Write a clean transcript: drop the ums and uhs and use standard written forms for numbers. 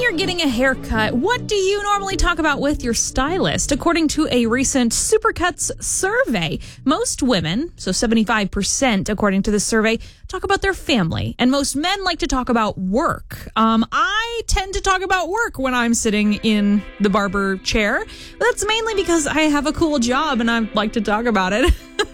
you're getting a haircut, what do you normally talk about with your stylist? According to a recent Supercuts survey, most women, so 75% according to the survey, talk about their family. And most men like to talk about work. I tend to talk about work when I'm sitting in the barber chair. That's mainly because I have a cool job and I like to talk about it.